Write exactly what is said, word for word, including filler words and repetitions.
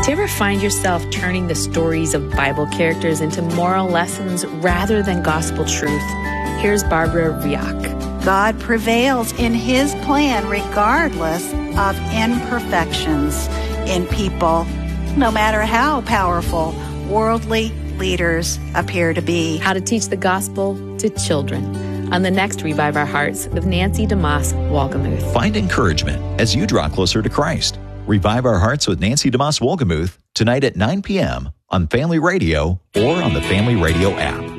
Do you ever find yourself turning the stories of Bible characters into moral lessons rather than gospel truth? Here's Barbara Riach. God prevails in His plan regardless of imperfections in people, no matter how powerful worldly leaders appear to be. How to teach the gospel to children on the next Revive Our Hearts with Nancy DeMoss Wolgemuth. Find encouragement as you draw closer to Christ. Revive Our Hearts with Nancy DeMoss Wolgemuth tonight at nine p.m. on Family Radio or on the Family Radio app.